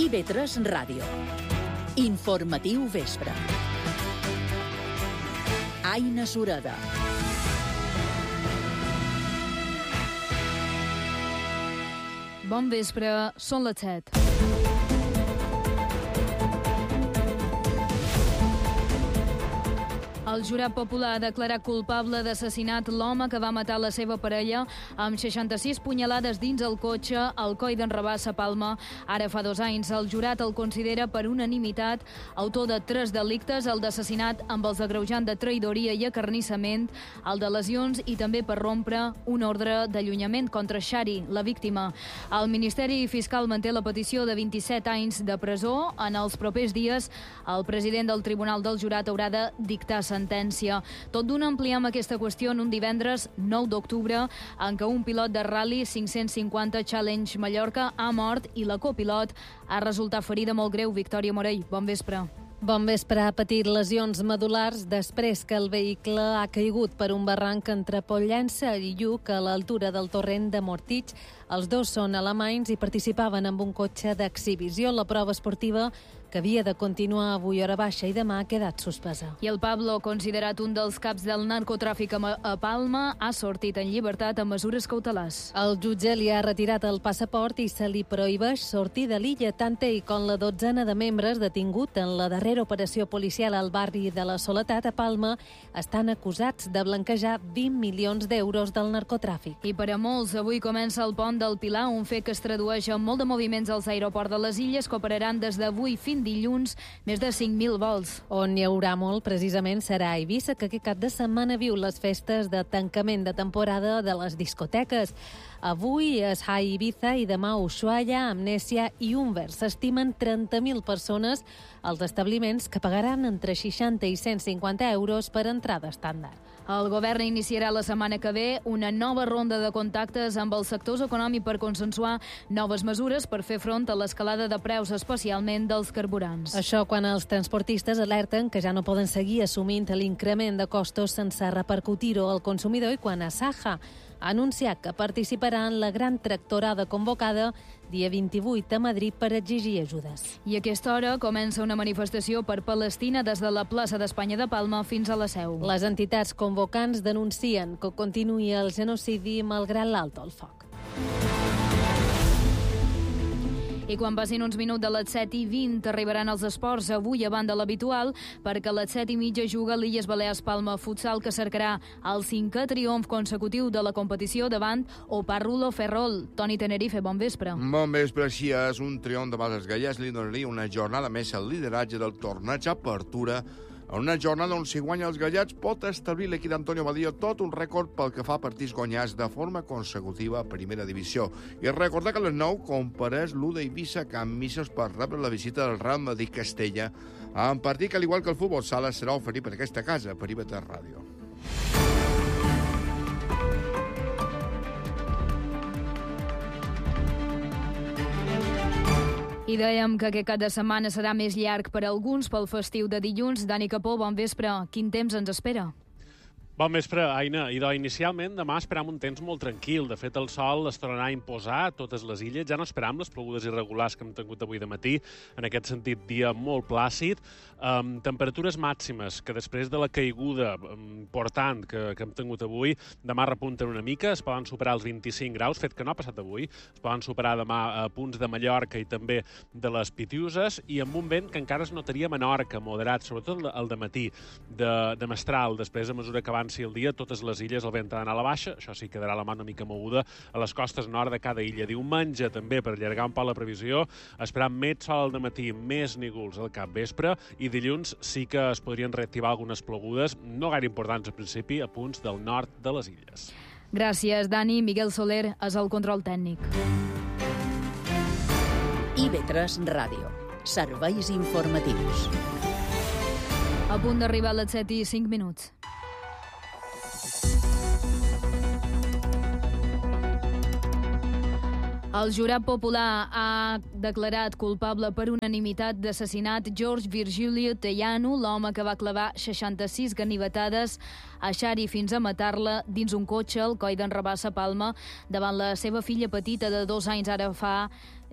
IB3 Ràdio. Informatiu vespre. Aina Sureda. Bon vespre, són les 7. El jurat popular ha declarat culpable d'assassinat l'home que va matar la seva parella amb 66 punyalades dins el cotxe al coll d'en Rabassa, Palma. Ara fa 2 anys. El jurat el considera per unanimitat autor de 3 delictes, el d'assassinat amb els agreujant de traïdoria i acarnissament, el de lesions i també per rompre un ordre d'allunyament contra Shari, la víctima. El Ministeri Fiscal manté la petició de 27 anys de presó. En els propers dies, el president del Tribunal del Jurat haurà de dictar sentència. Tot d'una ampliem aquesta qüestió en un divendres 9 d'octubre en què un pilot de Rally 550 Challenge Mallorca ha mort i la copilot ha resultat ferida molt greu. Victòria Morell, bon vespre. Bon vespre. Ha patit lesions medul·lars després que el vehicle ha caigut per un barranc entre Pollença i Lluc a l'altura del torrent de Mortitx. Els dos són alemanys i participaven en un cotxe d'exhibició. La prova esportiva, que havia de continuar avui hora baixa i demà, ha quedat suspesa. I el Pablo, considerat un dels caps del narcotràfic a Palma, ha sortit en llibertat amb mesures cautelars. El jutge li ha retirat el passaport i se li prohibeix sortir de l'illa, tant ell com la 12 de membres detingut en la darrera operació policial al barri de la Soledat a Palma estan acusats de blanquejar 20 milions d'euros del narcotràfic. I per a molts, avui comença el pont del Pilar, un fet que es tradueix en molt de moviments als aeroports de les illes, que operaran des d'avui fins dilluns més de 5.000 vols. On hi haurà molt, precisament, serà a Eivissa, que aquest cap de setmana viu les festes de tancament de temporada de les discoteques. Avui és a Ibiza i demà a Ushuaia, Amnèsia i Umber. S'estimen 30.000 persones als establiments que pagaran entre 60 i 150 euros per entrada estàndard. El govern iniciarà la setmana que ve una nova ronda de contactes amb els sectors econòmics per consensuar noves mesures per fer front a l'escalada de preus, especialment dels carburants. Això quan els transportistes alerten que ja no poden seguir assumint l'increment de costos sense repercutir-ho al consumidor, i quan Asaja ha anunciat que participarà en la gran tractorada convocada dia 28 a Madrid per exigir ajudes. I a aquesta hora comença una manifestació per Palestina des de la plaça d'Espanya de Palma fins a la Seu. Les entitats convocants denuncien que continuï el genocidi malgrat l'alto al foc. I quan passin uns minuts de les 7:20 arribaran els esports, avui a banda l'habitual, perquè a les 7:30 juga l'Illes Balears Palma Futsal, que cercarà el 5è triomf consecutiu de la competició davant Oparrulo Ferrol. Toni Tenerife, bon vespre. Bon vespre. Així és, un triomf de bases galles li donaria una jornada més al lideratge del torneig Apertura. En una jornada on si guanya els gallets pot establir l'equip d'Antonio Badillo tot un rècord pel que fa a partits guanyats de forma consecutiva a primera divisió. I recordar que a les 9 compareix l'1 d'Eivissa Can Misses per rebre la visita del Real Madrid Castella, en partit que, al igual que el futbol sala, serà oferit per aquesta casa, per IB3 Ràdio. I dèiem que aquest cap de setmana serà més llarg per a alguns pel festiu de dilluns. Dani Capó, bon vespre. Quin temps ens espera? Bon vespre, Aina. Idò, inicialment demà esperam un temps molt tranquil. De fet, el sol es tornarà a imposar a totes les illes. Ja no esperam les plogudes irregulars que hem tingut avui de matí. En aquest sentit, dia molt plàcid. Temperatures màximes que després de la caiguda important que hem tingut avui, demà repunten una mica, es poden superar els 25 graus, fet que no ha passat avui. Es poden superar demà a punts de Mallorca i també de les Pitiuses, i amb un vent que encara es notaria menor que moderat, sobretot el de matí, de mestral. Després, a mesura que avanci el dia, totes les illes el vent ha d'anar a la baixa. Això sí, quedarà la mà una mica moguda a les costes nord de cada illa. Diumenge, també, per allargar un poc la previsió, esperant més sol al dematí, més nígols al capvespre, i dilluns sí que es podrien reactivar algunes plogudes, no gaire importants al principi, a punts del nord de les illes. Gràcies, Dani. Miguel Soler és el control tècnic. IB3 Ràdio. Serveis informatius. A punt d'arribar a les 7:05. El jurat popular ha declarat culpable per unanimitat d'assassinat George Virgilio Tellano, l'home que va clavar 66 ganivetades a Xari fins a matar-la dins un cotxe al coll d'en Rabassa, Palma, davant la seva filla petita de 2 anys. Ara fa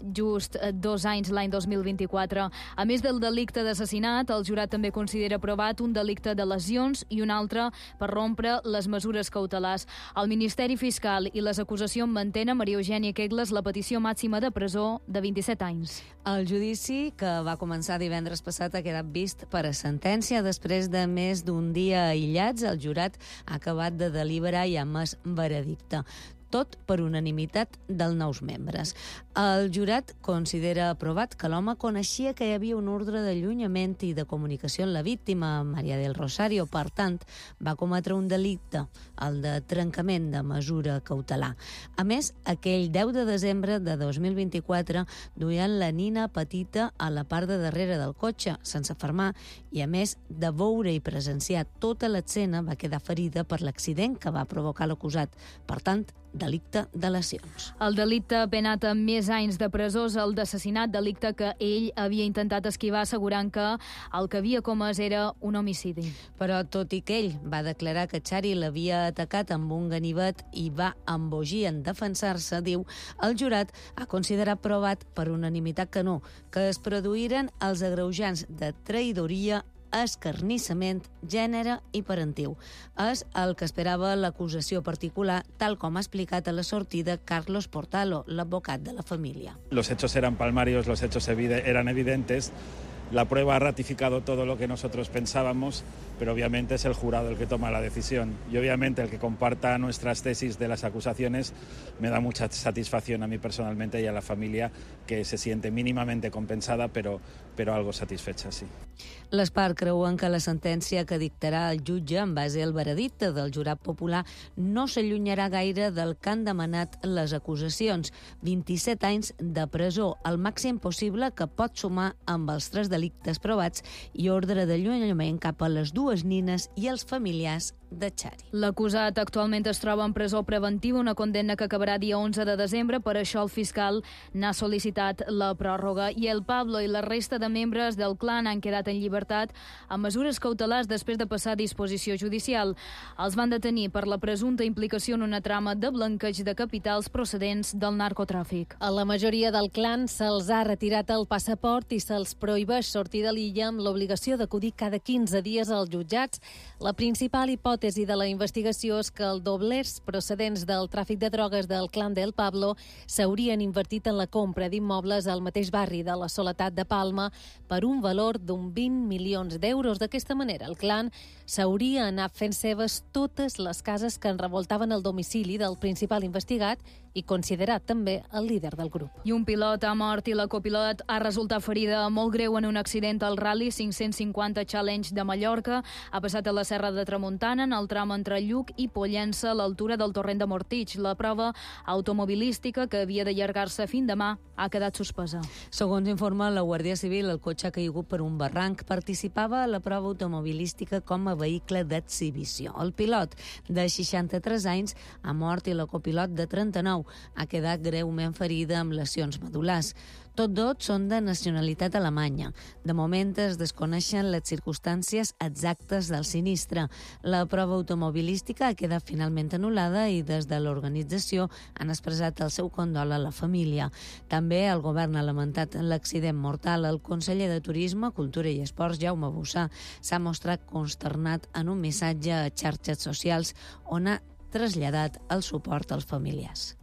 just 2 anys l'any 2024. A més del delicte d'assassinat, el jurat també considera aprovat un delicte de lesions i un altre per rompre les mesures cautelars. El Ministeri Fiscal i les acusacions mantenen, Maria Eugènia Kegles, la petició màxima de presó de 27 anys. El judici, que va començar divendres passat, ha quedat vist per a sentència. Després de més d'un dia aïllats, el jurat ha acabat de deliberar i ha emès veredicte. Tot per unanimitat dels 9 membres. El jurat considera aprovat que l'home coneixia que hi havia un ordre d'allunyament i de comunicació amb la víctima, Maria del Rosario. Per tant, va cometre un delicte, el de trencament de mesura cautelar. A més, aquell 10 de desembre de 2024 duien la nina petita a la part de darrere del cotxe, sense fermar, i a més de veure i presenciar tota l'escena va quedar ferida per l'accident que va provocar l'acusat. Per tant, delicte de lesions. El delicte penat amb més anys de presó és el d'assassinat, delicte que ell havia intentat esquivar assegurant que el que havia comès era un homicidi. Però tot i que ell va declarar que Chari l'havia atacat amb un ganivet i va embogir en defensar-se, diu, el jurat ha considerat provat per unanimitat que no, que es produïren els agreujants de traïdoria, escarnissament, gènere i parentiu. És el que esperava l'acusació particular, tal com ha explicat a la sortida Carlos Portalo, l'advocat de la família. Los hechos eran palmarios, los hechos eran evidentes. La prueba ha ratificado todo lo que nosotros pensábamos, pero obviamente es el jurado el que toma la decisión. Y obviamente el que comparta nuestras tesis de las acusaciones me da mucha satisfacción a mí personalmente y a la familia, que se siente mínimamente compensada, pero algo satisfecha, sí. Les parts creuen que la sentència que dictarà el jutge en base al veredicte del jurat popular no s'allunyarà gaire del que han demanat les acusacions. 27 anys de presó, el màxim possible que pot sumar amb els 3 delictes provats i ordre d'allunyament cap a les 2 nines i els familiars de Chari. L'acusat actualment es troba en presó preventiva, una condemna que acabarà dia 11 de desembre. Per això el fiscal n'ha sol·licitat la pròrroga. I el Pablo i la resta de membres del clan han quedat en llibertat amb mesures cautelars després de passar a disposició judicial. Els van detenir per la presumpta implicació en una trama de blanqueig de capitals procedents del narcotràfic. A la majoria del clan se'ls ha retirat el passaport i se'ls prohibeix sortir de l'illa amb l'obligació d'acudir cada 15 dies als jutjats. La principal hipòtesi de la investigació és que els doblers procedents del tràfic de drogues del clan del Pablo s'haurien invertit en la compra d'immobles al mateix barri de la Soledat de Palma per un valor d'un 20 milions d'euros. D'aquesta manera, el clan s'hauria anat fent seves totes les cases que en revoltaven el domicili del principal investigat i considerat també el líder del grup. I un pilot ha mort i la copilot ha resultat ferida molt greu en un accident al Rally 550 Challenge de Mallorca. Ha passat a la Serra de Tramuntana, en el tram entre Lluc i Pollença, a l'altura del torrent de Mortitx. La prova automobilística, que havia d'allargar-se fins demà, ha quedat suspesa. Segons informa la Guàrdia Civil, el cotxe ha caigut per un barranc. Participava a la prova automobilística com a vehicle d'exhibició. El pilot, de 63 anys, ha mort i la copilot, de 39, ha quedat greument ferida amb lesions medul·lars. Tots dos són de nacionalitat alemanya. De moment es desconeixen les circumstàncies exactes del sinistre. La prova automobilística ha quedat finalment anul·lada i des de l'organització han expressat el seu condol a la família. També el govern ha lamentat l'accident mortal. El conseller de Turisme, Cultura i Esports, Jaume Bussà, s'ha mostrat consternat en un missatge a xarxes socials on ha traslladat el suport als familiars.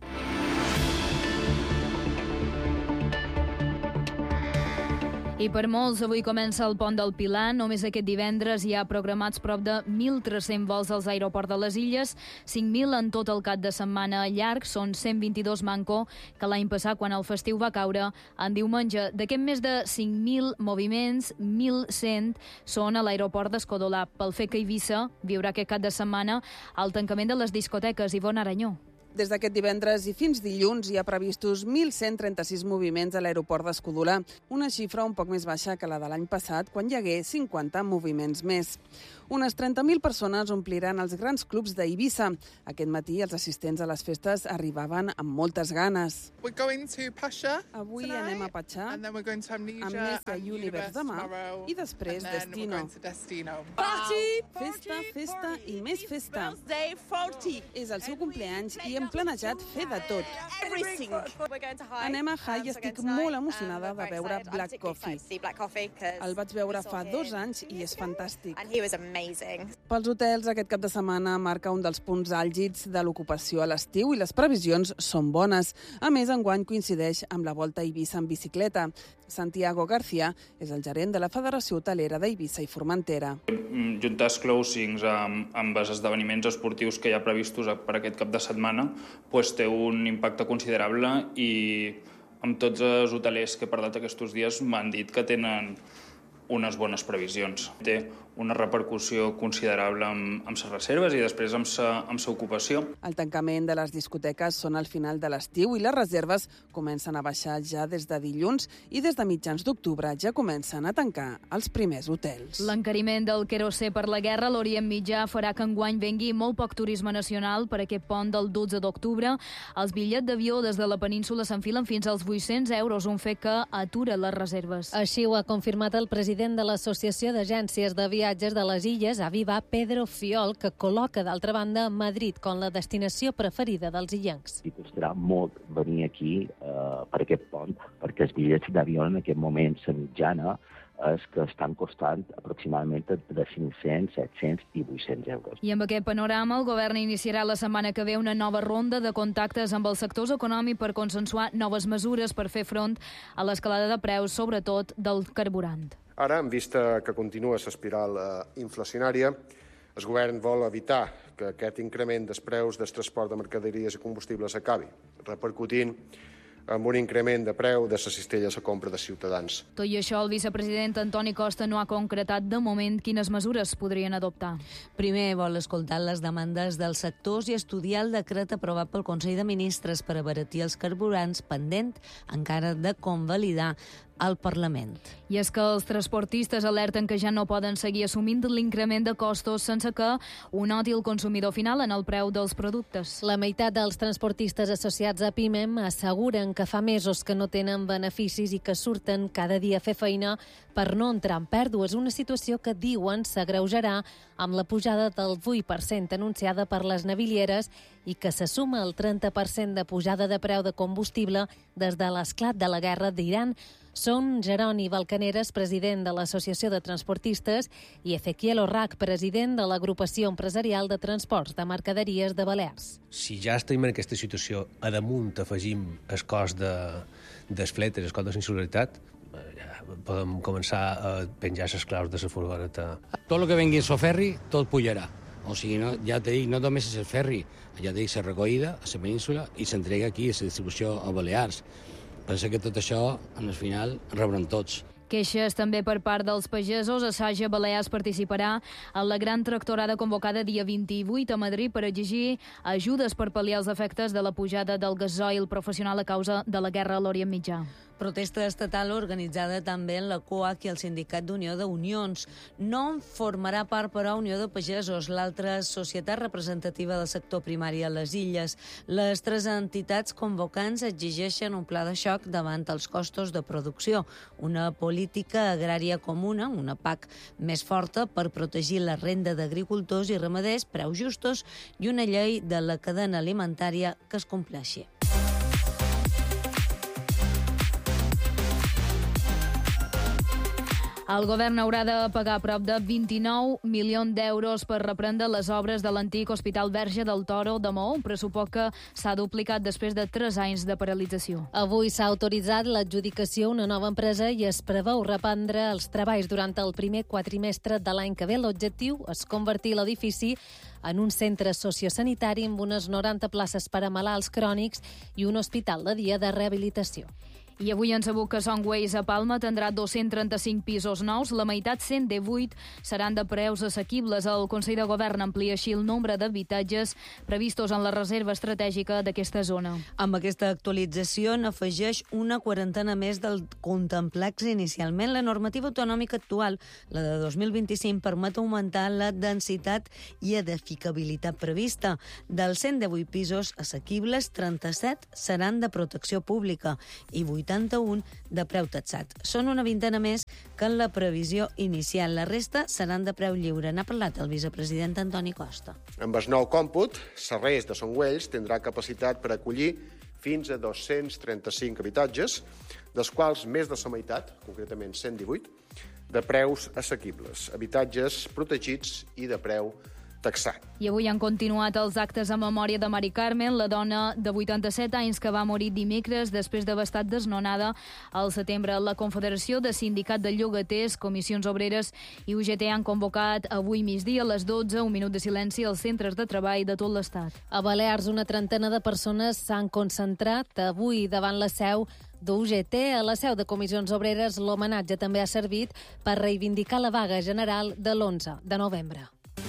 I per molts, avui comença el pont del Pilar. Només aquest divendres hi ha programats prop de 1.300 vols als aeroports de les Illes, 5.000 en tot el cap de setmana llarg, són 122 manco que l'any passat, quan el festiu va caure, en diumenge. D'aquest més de 5.000 moviments, 1.100 són a l'aeroport d'Escodolà, pel fet que Eivissa viurà aquest cap de setmana el tancament de les discoteques. Ivonne Aranyó. Des d'aquest divendres i fins dilluns hi ha previstos 1.136 moviments a l'aeroport d'Escodolà, una xifra un poc més baixa que la de l'any passat, quan hi hagué 50 moviments més. Unes 30.000 persones ompliran els grans clubs d'Eivissa. Aquest matí els assistents a les festes arribaven amb moltes ganes. Avui anem a Patxà, Amnesia Universe demà i després Destino. Festa, festa i més festa. És el seu cumpleaños i hem planejat fer de tot. Anem a High i estic molt emocionada de veure Black Coffee. El vaig veure fa 2 anys i és fantàstic. Pels hotels, aquest cap de setmana marca un dels punts àlgids de l'ocupació a l'estiu i les previsions són bones. A més, enguany coincideix amb la Volta a Eivissa en bicicleta. Santiago García és el gerent de la Federació Hotelera d'Eivissa i Formentera. Juntar els closings amb els esdeveniments esportius que hi ha previstos per aquest cap de setmana té un impacte considerable i amb tots els hotelers que he parlat aquests dies m'han dit que tenen unes bones previsions. Té una repercussió considerable amb les reserves i després amb la ocupació. El tancament de les discoteques són al final de l'estiu i les reserves comencen a baixar ja des de dilluns i des de mitjans d'octubre ja comencen a tancar els primers hotels. L'encariment del querosè per la guerra a l'Orient Mitjà farà que enguany vengui molt poc turisme nacional per aquest pont del 12 d'octubre. Els bitllets d'avió des de la península s'enfilen fins als 800 euros, un fet que atura les reserves. Així ho ha confirmat el president de l'Associació d'Agències de Viatges de les Illes, Aviva, Pedro Fiol, que col·loca, d'altra banda, Madrid com la destinació preferida dels illencs. I costarà molt venir aquí per aquest pont, perquè els bitllets d'avió en aquest moment, la mitjana, és que estan costant aproximadament entre 500, 700 i 800 euros. I amb aquest panorama, el govern iniciarà la setmana que ve una nova ronda de contactes amb els sectors econòmics per consensuar noves mesures per fer front a l'escalada de preus, sobretot del carburant. Ara, en vista que continua l'espiral inflacionària, el govern vol evitar que aquest increment dels preus del transport de mercaderies i combustibles acabi, repercutint amb un increment de preu de la cistella a la compra de ciutadans. Tot i això, el vicepresident Antoni Costa no ha concretat de moment quines mesures podrien adoptar. Primer vol escoltar les demandes dels sectors i estudiar el decret aprovat pel Consell de Ministres per abaratir els carburants pendent encara de convalidar al Parlament. I és que els transportistes alerten que ja no poden seguir assumint l'increment de costos sense que ho noti el consumidor final en el preu dels productes. La meitat dels transportistes associats a PIMEM asseguren que fa mesos que no tenen beneficis i que surten cada dia a fer feina per no entrar en pèrdues, una situació que diuen s'agreujarà amb la pujada del 8% anunciada per les navilieres i que se suma al 30% de pujada de preu de combustible des de l'esclat de la guerra d'Iran. Són Jeroni Balcaneres, president de l'Associació de Transportistes, i Ezequiel Orrac, president de l'Agrupació Empresarial de Transports de Mercaderies de Balears. Si ja estem en aquesta situació, a damunt afegim el cost dels fletes, el cost de la insolidaritat, ja podem començar a penjar les claus de la furgoneta. Tot el que vengui a ferri, tot pujarà. O sigui, no, ja te dic, no només és el ferri, ja te dic, la recollida a la península i s'entrega aquí a la distribució a Balears. Pensa que tot això, al final, rebran tots. Queixes també per part dels pagesos. Assaja Balears participarà en la gran tractorada convocada dia 28 a Madrid per exigir ajudes per pal·liar els efectes de la pujada del gasoil professional a causa de la guerra a l'Orient Mitjà. Protesta estatal organitzada també en la COAC i el Sindicat d'Unió d'Unions. No en formarà part, però, Unió de Pagesos, l'altra societat representativa del sector primari a les Illes. Les 3 entitats convocants exigeixen un pla de xoc davant els costos de producció, una política agrària comuna, una PAC més forta per protegir la renda d'agricultors i ramaders, preus justos i una llei de la cadena alimentària que es compleixi. El govern haurà de pagar prop de 29 milions d'euros per reprendre les obres de l'antic Hospital Verge del Toro de Maó, un pressupost que s'ha duplicat després de 3 anys de paralització. Avui s'ha autoritzat l'adjudicació a una nova empresa i es preveu reprendre els treballs durant el primer quadrimestre de l'any que ve. L'objectiu és convertir l'edifici en un centre sociosanitari amb unes 90 places per a malalts crònics i un hospital de dia de rehabilitació. I avui han sabut que Songways a Palma tindrà 235 pisos nous, la meitat, 118, seran de preus assequibles. El Consell de Govern amplia així el nombre d'habitatges previstos en la reserva estratègica d'aquesta zona. Amb aquesta actualització n'afegeix una quarantena més del contemplex inicialment. La normativa autonòmica actual, la de 2025, permet augmentar la densitat i edificabilitat prevista. Dels 118 pisos assequibles, 37 seran de protecció pública i 81 de preu taxat. Són una vintena més que en la previsió inicial. La resta seran de preu lliure. N'ha parlat el vicepresident Antoni Costa. Amb el nou còmput, Sarrés de Songüells tindrà capacitat per acollir fins a 235 habitatges, dels quals més de la meitat, concretament 118, de preus assequibles, habitatges protegits i de preu taxat. I avui han continuat els actes en memòria de Mari Carmen, la dona de 87 anys que va morir dimecres després d'haver estat desnonada al setembre. La Confederació de Sindicat de Llogaters, Comissions Obreres i UGT han convocat avui migdia a les 12 un minut de silenci als centres de treball de tot l'Estat. A Balears, una trentena de persones s'han concentrat avui davant la seu d'UGT. A la seu de Comissions Obreres, l'homenatge també ha servit per reivindicar la vaga general de l'11 de novembre.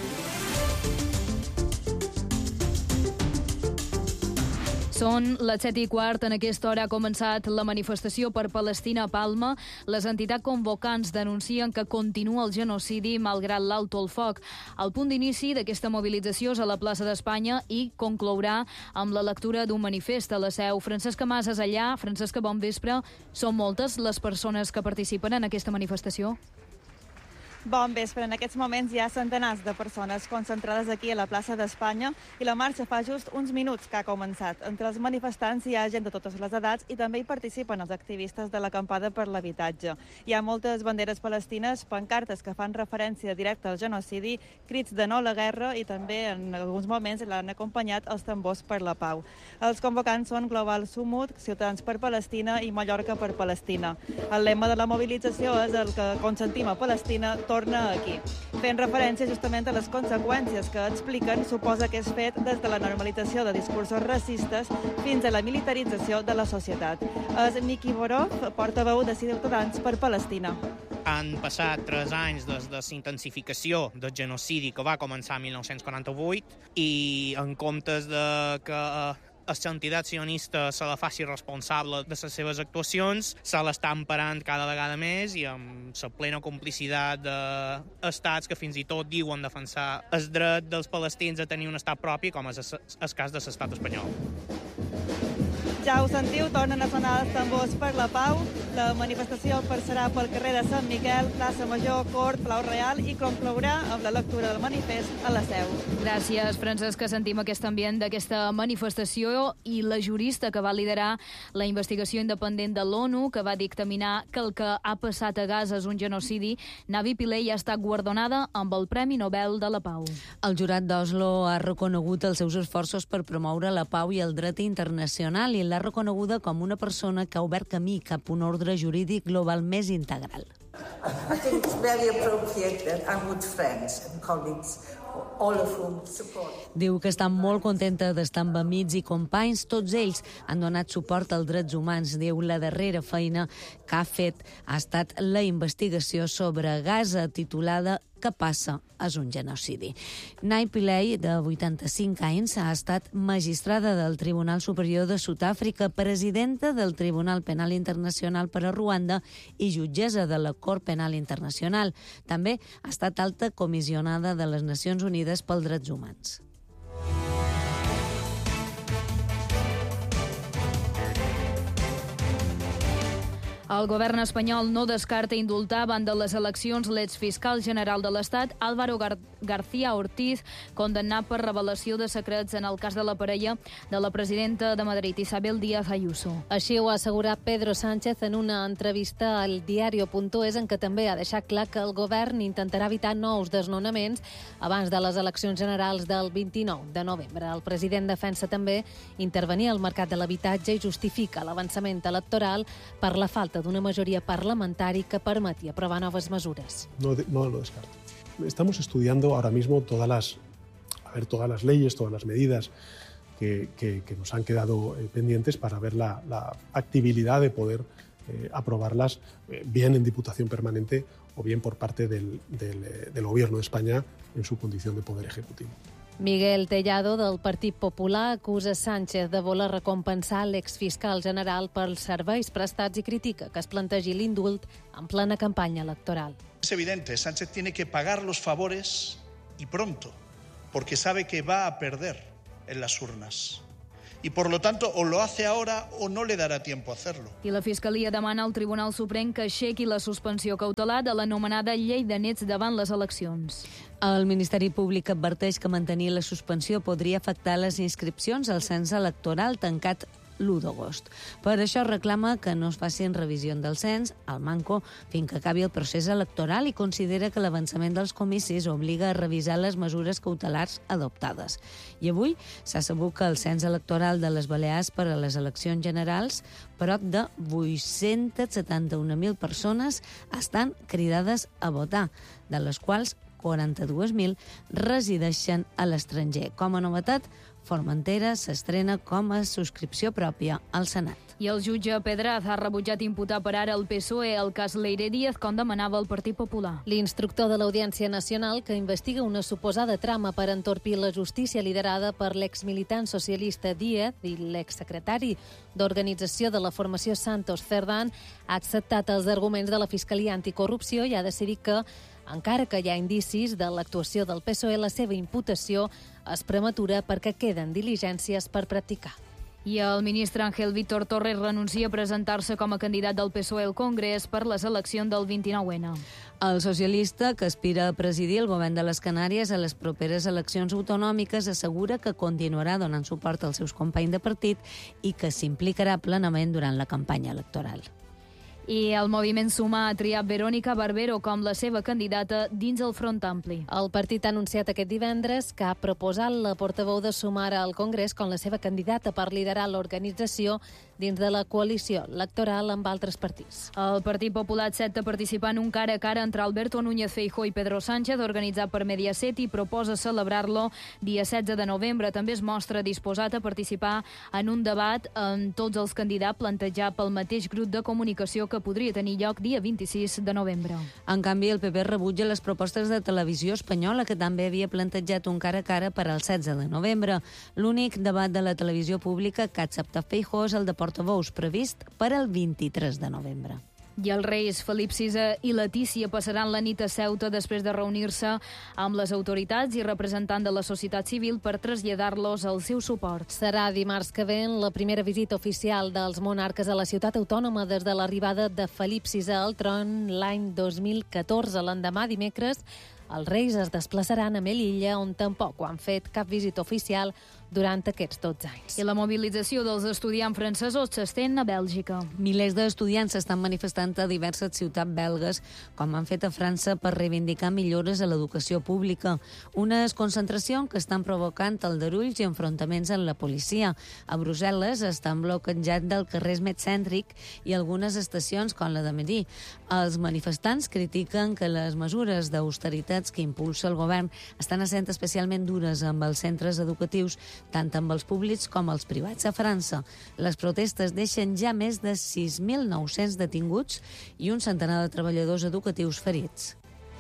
Són les 7:15. En aquesta hora ha començat la manifestació per Palestina a Palma. Les entitats convocants denuncien que continua el genocidi malgrat l'alto el foc. El punt d'inici d'aquesta mobilització és a la plaça d'Espanya i conclourà amb la lectura d'un manifest a la seu. Francesca Mas és allà. Francesca, bon vespre. Són moltes les persones que participen en aquesta manifestació? Bon vespre. En aquests moments hi ha centenars de persones concentrades aquí a la plaça d'Espanya i la marxa fa just uns minuts que ha començat. Entre els manifestants hi ha gent de totes les edats i també hi participen els activistes de l'acampada per l'habitatge. Hi ha moltes banderes palestines, pancartes que fan referència directa al genocidi, crits de no a la guerra i també en alguns moments l'han acompanyat els tambors per la pau. Els convocants són Global Sumud, Ciutadans per Palestina i Mallorca per Palestina. El lema de la mobilització és el que consentim a Palestina torna aquí, fent referència justament a les conseqüències que expliquen suposa que és fet des de la normalització de discursos racistes fins a la militarització de la societat. És Miki Borov, portaveu de Ciutadans per Palestina. Han passat 3 anys des de la intensificació del genocidi que va començar en 1948 i en comptes de que l'entitat sionista se la faci responsable de les seves actuacions, se l'està emparant cada vegada més i amb la plena complicitat d'estats que fins i tot diuen defensar el dret dels palestins a tenir un estat propi, com és el cas de l'estat espanyol. Ja ho sentiu, tornen a sonar els tambors per la pau. La manifestació serà pel carrer de Sant Miquel, plaça Major, Cort, Palau Real i conclourà amb la lectura del manifest a la seu. Gràcies, Francesca. Sentim aquest ambient d'aquesta manifestació i la jurista que va liderar la investigació independent de l'ONU, que va dictaminar que el que ha passat a Gaza és un genocidi. Navi Pillay ha estat guardonada amb el Premi Nobel de la Pau. El jurat d'Oslo ha reconegut els seus esforços per promoure la pau i el dret internacional i l'ha reconeguda com una persona que ha obert camí cap a un ordre jurídic global més integral. I think it's very appropriate that I'm with friends and colleagues, all of whom support. Diu que està molt contenta d'estar amb amics i companys. Tots ells han donat suport als drets humans. Diu la darrera feina que ha fet ha estat la investigació sobre Gaza, titulada "Què passa? És un genocidi". Navi Pillay, de 85 anys, ha estat magistrada del Tribunal Superior de Sud-àfrica, presidenta del Tribunal Penal Internacional per a Ruanda i jutgessa de la Cort Penal Internacional. També ha estat alta comissionada de les Nacions Unides pels Drets Humans. El govern espanyol no descarta indultar davant de les eleccions l'exfiscal general de l'Estat, Álvaro García Ortiz, condemnat per revelació de secrets en el cas de la parella de la presidenta de Madrid, Isabel Díaz Ayuso. Així ho ha assegurat Pedro Sánchez en una entrevista al diario.es, en què també ha deixat clar que el govern intentarà evitar nous desnonaments abans de les eleccions generals del 29 de novembre. El president defensa també intervenir al mercat de l'habitatge i justifica l'avançament electoral per la falta d'una majoría parlamentaria que permeti aprobar nuevas mesures. No lo descarto. Estamos estudiando ahora mismo todas las leyes, todas las medidas que nos han quedado pendientes para ver la factibilidad de poder aprobarlas bien en Diputación Permanente o bien por parte del Gobierno de España en su condición de Poder Ejecutivo. Miguel Tellado, del Partit Popular, acusa Sánchez de voler recompensar l'exfiscal general pels serveis prestats i critica que es plantegi l'indult en plena campanya electoral. Es evidente, Sánchez tiene que pagar los favores y pronto porque sabe que va a perder en las urnas. Y por lo tanto, o lo hace ahora o no le dará tiempo a hacerlo. I la Fiscalia demana al Tribunal Suprem que aixequi la suspensió cautelar de l'anomenada llei de nets davant les eleccions. El Ministeri Públic adverteix que mantenir la suspensió podria afectar les inscripcions al cens electoral tancat l'1 d'agost. Per això reclama que no es facin revisions del cens, al manco, fins que acabi el procés electoral i considera que l'avançament dels comicis obliga a revisar les mesures cautelars adoptades. I avui s'ha sabut que el cens electoral de les Balears per a les eleccions generals, prop de 871.000 persones estan cridades a votar, de les quals 42.000 resideixen a l'estranger. Com a novetat, Formentera s'estrena com a subscripció pròpia al Senat. I el jutge Pedraz ha rebutjat imputar per ara al PSOE el cas Leire Díaz, com demanava el Partit Popular. L'instructor de l'Audiència Nacional, que investiga una suposada trama per entorpir la justícia liderada per l'exmilitant socialista Díaz i l'exsecretari d'Organització de la Formació Santos Cerdán, ha acceptat els arguments de la Fiscalia Anticorrupció i ha decidit que, encara que hi ha indicis de l'actuació del PSOE, la seva imputació és prematura perquè queden diligències per practicar. I el ministre Ángel Víctor Torres renuncia a presentar-se com a candidat del PSOE al Congrés per les eleccions del 29N. El socialista, que aspira a presidir el govern de les Canàries a les properes eleccions autonòmiques, assegura que continuarà donant suport als seus companys de partit i que s'implicarà plenament durant la campanya electoral. I el moviment Sumar ha triat Verónica Barbero com la seva candidata dins el Front Ampli. El partit ha anunciat aquest divendres que ha proposat la portaveu de Sumar al Congrés com la seva candidata per liderar l'organització dins de la coalició electoral amb altres partits. El Partit Popular accepta participar en un cara a cara entre Alberto Núñez Feijóo i Pedro Sánchez, organitzat per Mediaset, i proposa celebrar-lo dia 16 de novembre. També es mostra disposat a participar en un debat amb tots els candidats plantejat pel mateix grup de comunicació que podria tenir lloc dia 26 de novembre. En canvi, el PP rebutja les propostes de Televisió Espanyola, que també havia plantejat un cara a cara per al 16 de novembre. L'únic debat de la televisió pública que ha acceptat Feijóo és el de portaveus previst per al 23 de novembre. I els reis Felip VI i Letícia passaran la nit a Ceuta després de reunir-se amb les autoritats i representants de la societat civil per traslladar-los el seu suport. Serà dimarts que ve la primera visita oficial dels monarques a la ciutat autònoma des de l'arribada de Felip VI al tron l'any 2014. L'endemà, dimecres, els reis es desplaçaran a Melilla, on tampoc ho han fet cap visita oficial durant aquests 12 anys. I la mobilització dels estudiants francesos s'estén a Bèlgica. Milers d'estudiants s'estan manifestant a diverses ciutats belgues, com han fet a França, per reivindicar millores a l'educació pública. Unes concentracions que estan provocant aldarulls i enfrontaments amb la policia. A Brussel·les estan bloquejant del carrer més cèntric i algunes estacions com la de Medi. Els manifestants critiquen que les mesures d'austeritats que impulsa el govern estan essent especialment dures amb els centres educatius, tant amb els públics com els privats a França. Les protestes deixen ja més de 6.900 detinguts i un centenar de treballadors educatius ferits.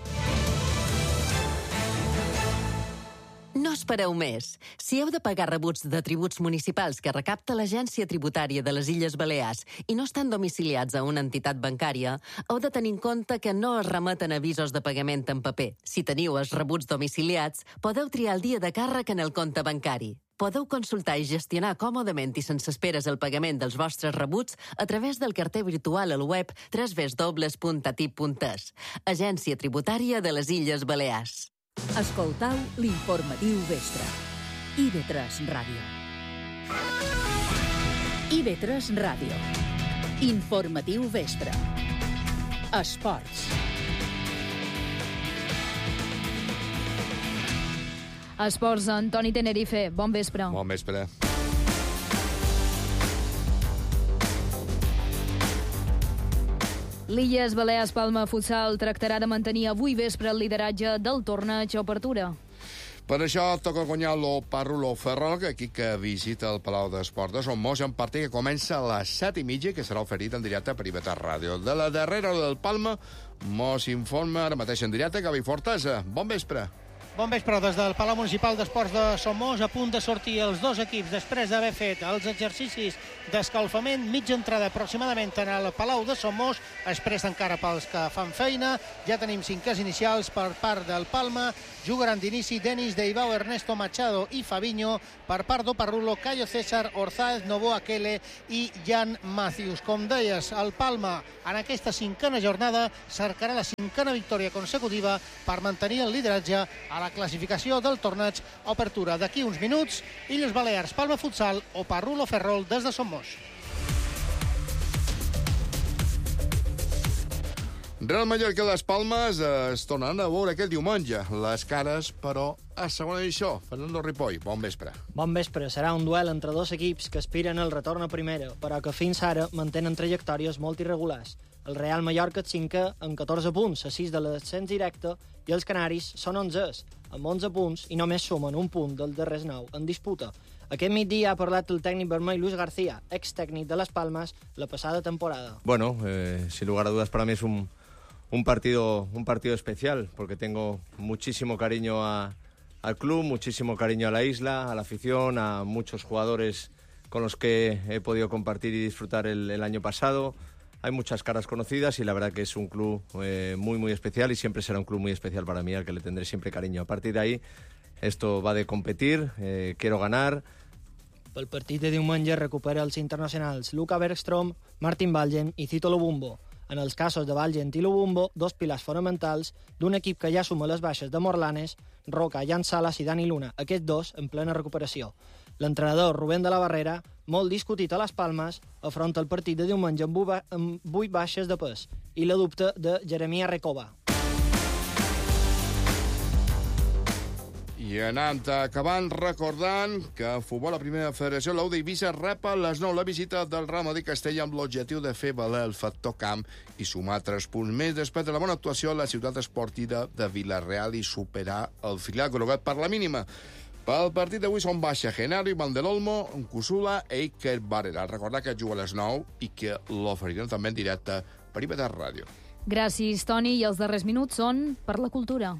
No espereu més. Si heu de pagar rebuts de tributs municipals que recapta l'Agència Tributària de les Illes Balears i no estan domiciliats a una entitat bancària, heu de tenir en compte que no es remeten avisos de pagament en paper. Si teniu els rebuts domiciliats, podeu triar el dia de càrrec en el compte bancari. Podeu consultar i gestionar còmodament i sense esperes el pagament dels vostres rebuts a través del carter virtual al web www.atip.es. Agència Tributària de les Illes Balears. Escoltau l'informatiu vespre. IB3 Ràdio. IB3 Ràdio. Informatiu vespre. Esports. Esports, Antoni Tenerife. Bon vespre. Bon vespre. L'Illes Balears Palma Futsal tractarà de mantenir avui vespre el lideratge del torneig Apertura. Per això toca guanyar l'Oparrulo Ferrol, que aquí que visita el Palau d'Esportes, on mos en partit que comença a les 7:30, que serà oferit en directe per IB3 Ràdio. De la darrera del Palma mos informa ara mateix en directe Gavi Fortesa. Bon vespre. Bon vespre des del Palau Municipal d'Esports de Somos, a punt de sortir els dos equips després d'haver fet els exercicis d'escalfament, mitja entrada aproximadament en el Palau de Somos, després encara pels que fan feina. Ja tenim cinquers inicials per part del Palma, jugaran d'inici Denis Deibao, Ernesto Machado i Fabinho, per part d'Oparrulo, Cayo César, Orzáez, Novoa Kele i Jan Matthews. Com deies, el Palma en aquesta cinquena jornada cercarà la cinquena victòria consecutiva per mantenir el lideratge a la classificació del torneig. Apertura d'aquí uns minuts. Illes Balears, Palma Futsal, Oparrulo Ferrol des de Somos. Real Mallorca i les Palmes es tornaran a veure aquest diumenge. Les cares, però, a segona edició. Fernando Ripoll, bon vespre. Bon vespre. Serà un duel entre dos equips que aspiren al retorn a primera, però que fins ara mantenen trajectòries molt irregulars. El Real Mallorca és cinquè amb 14 punts, a 6 de l'ascens directe, i els canaris són 11 amb 11 punts i només sumen un punt dels darrers 9 en disputa. Aquest migdia ha parlat el tècnic vermell Luis García, ex-tècnic de les Palmes, la passada temporada. Bueno, sin lugar a dudas para mí es un partido especial, porque tengo muchísimo cariño al club, muchísimo cariño a la isla, a la afición, a muchos jugadores con los que he podido compartir y disfrutar el año pasado. Hay muchas caras conocidas y la verdad que es un club muy, muy especial y siempre será un club muy especial para mí, al que le tendré siempre cariño. A partir de ahí, esto va de competir, quiero ganar. Pel partit de diumenge recupera els internacionals Luka Bergström, Martin Valgen i Cito Lobumbo. En els casos de Valgen i Lobumbo, dos pilars fonamentals d'un equip que ja suma les baixes de Morlanes, Roca, Jan Salas i Dani Luna, aquests dos en plena recuperació. L'entrenador Rubén de la Barrera, molt discutit a les Palmes, afronta el partit de diumenge amb 8 baixes de pes i la dubte de Jeremia Recoba. I anant acabant, recordant que en futbol, la primera federació, l'Auda Eivissa, rep a les 9 la visita del Real Madrid Castella amb l'objectiu de fer valer el factor camp i sumar 3 punts més després de la bona actuació a la ciutat esportiva de Villarreal i superar el filial grogat per la mínima. Pel partit d'avui són baixa Genaro i Valdelolmo, Cusula i Iker Barrera. Recordar que juga a les 9 i que l'oferirem també en directe per IB3 Ràdio. Gràcies, Toni. I els darrers minuts són per la cultura.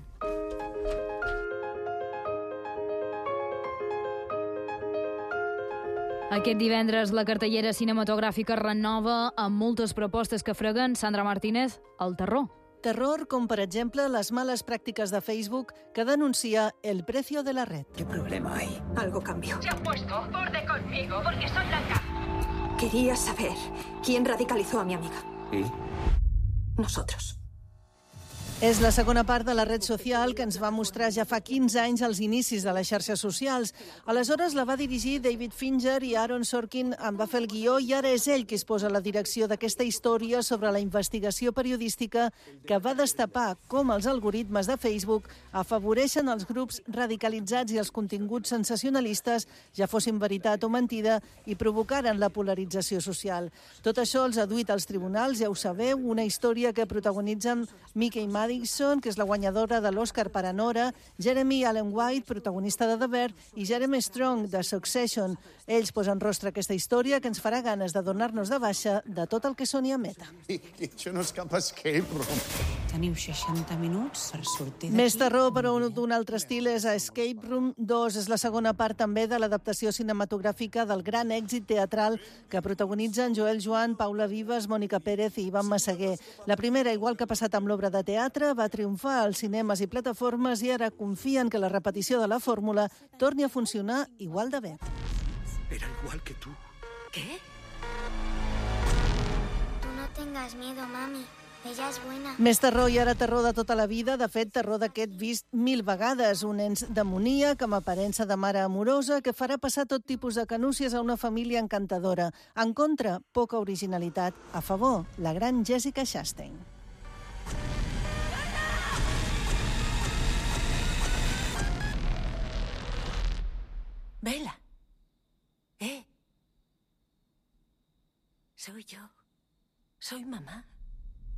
Aquest divendres la cartellera cinematogràfica renova amb moltes propostes que freguen, Sandra Martínez, el terror. Terror com, per exemple, les males pràctiques de Facebook que denuncia el precio de la red. ¿Qué problema hay? Algo cambió. Se han puesto borde conmigo porque soy la cara. Quería saber quién radicalizó a mi amiga. ¿Y? Nosotros. És la segona part de la red social que ens va mostrar ja fa 15 anys als inicis de les xarxes socials. Aleshores la va dirigir David Fincher i Aaron Sorkin en va fer el guió i ara és ell qui es posa a la direcció d'aquesta història sobre la investigació periodística que va destapar com els algoritmes de Facebook afavoreixen els grups radicalitzats i els continguts sensacionalistes, ja fossin veritat o mentida, i provocaren la polarització social. Tot això els ha duit als tribunals, ja ho sabeu, una història que protagonitzen Mickey Madison, que és la guanyadora de l'Oscar per Anora, Jeremy Allen White, protagonista de The Bear, i Jeremy Strong, de Succession. Ells posen rostre a aquesta història que ens farà ganes de donar-nos de baixa de tot el que soni a Meta. I això no és cap escape room. Teniu 60 minuts per sortir d'aquí. Més terror, però d'un altre estil, és Escape Room 2. És la segona part també de l'adaptació cinematogràfica del gran èxit teatral que protagonitzen Joel Joan, Paula Vives, Mònica Pérez i Ivan Massaguer. La primera, igual que ha passat amb l'obra de teatre, va triomfar als cinemes i plataformes i ara confien que la repetició de la fórmula torni a funcionar igual de bé. Era igual que tú. ¿Qué? Tú no tengas miedo, mami. Ella és buena. Més terror i ara terror de tota la vida. De fet, terror d'aquest vist 1000 vegades. Un ens demoníac amb aparença de mare amorosa que farà passar tot tipus de canúcies a una família encantadora. En contra, poca originalitat. A favor, la gran Jessica Chastain. Bella. Soy yo. Soy mamá.